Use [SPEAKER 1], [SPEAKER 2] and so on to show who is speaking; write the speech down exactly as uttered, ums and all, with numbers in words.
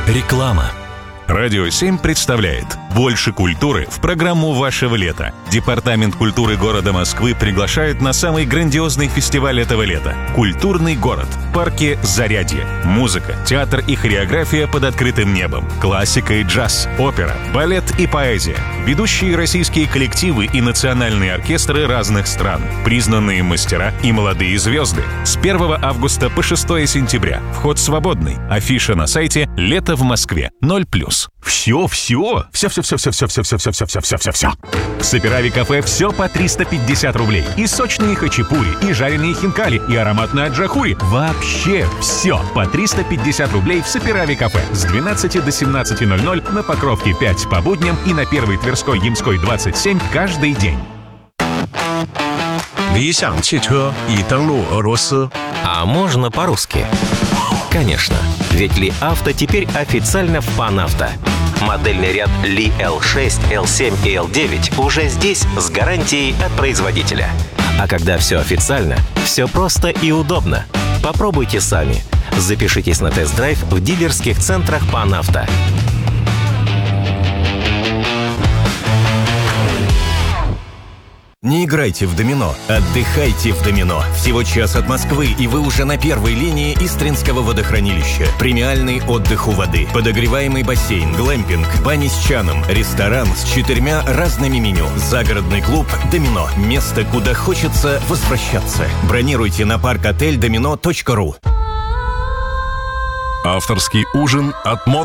[SPEAKER 1] Реклама.
[SPEAKER 2] Радио семь представляет «Больше культуры» в программу вашего лета. Департамент культуры города Москвы приглашает на самый грандиозный фестиваль этого лета – «Культурный город» в парке Зарядье. Музыка, театр и хореография под открытым небом, классика и джаз, опера, балет и поэзия, ведущие российские коллективы и национальные оркестры разных стран, признанные мастера и молодые звезды. С первого августа по шестое сентября. Вход свободный. Афиша на сайте «Лето в Москве» ноль плюс.
[SPEAKER 3] Все, все, все, все, все, все, все, все, все, все, все, все, все, все, все. В Саперави кафе все по триста пятьдесят рублей. И сочные хачапури, и жареные хинкали, и ароматная аджахури. Вообще все по триста пятьдесят рублей в Саперави кафе с двенадцати до семнадцати ноль-ноль на Покровке пять по будням и на Первой Тверской Ямской двадцать семь каждый день.
[SPEAKER 4] 理想汽车已登陆俄罗斯。
[SPEAKER 1] А можно по-русски? Конечно, ведь Ли Авто теперь официально в Панавто. Модельный ряд Ли эл шесть, эл семь и эл девять уже здесь с гарантией от производителя. А когда все официально, все просто и удобно. Попробуйте сами. Запишитесь на тест-драйв в дилерских центрах Панавто.
[SPEAKER 5] Не играйте в домино, отдыхайте в домино. Всего час от Москвы, и вы уже на первой линии Истринского водохранилища. Премиальный отдых у воды, подогреваемый бассейн, глэмпинг, бани с чаном, ресторан с четырьмя разными меню, загородный клуб «Домино». Место, куда хочется возвращаться. Бронируйте на парк отель домино точка ру.
[SPEAKER 3] Авторский ужин от Мод.